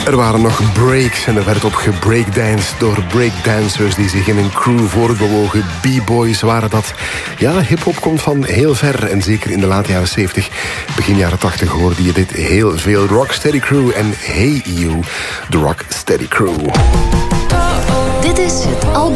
Er waren nog breaks en er werd op gebreakdanced door breakdancers die zich in een crew voortbewogen. B-boys waren dat. Ja, hip-hop komt van heel ver en zeker in de late jaren 70, begin jaren 80 hoorde je dit heel veel. Rocksteady Crew en Hey You, de Rocksteady Crew. Dit is het album